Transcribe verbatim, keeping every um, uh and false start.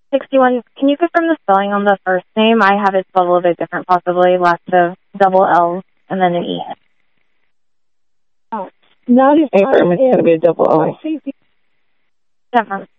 sixty-one, can you confirm the spelling on the first name? I have it spelled a little bit different, possibly. Lots of double L and then an E. Oh, not his name. It had to be a double O. Confirm.